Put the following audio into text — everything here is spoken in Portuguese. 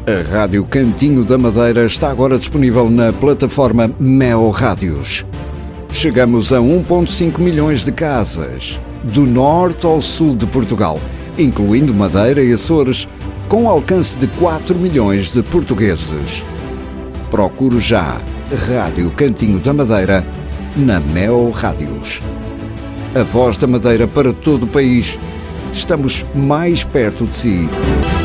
A Rádio Cantinho da Madeira está agora disponível na plataforma Mel Rádios. Chegamos a 1,5 milhões de casas, do norte ao sul de Portugal, incluindo Madeira e Açores, com alcance de 4 milhões de portugueses. Procure já Rádio Cantinho da Madeira na Mel Rádios. A voz da Madeira para todo o país. Estamos mais perto de si.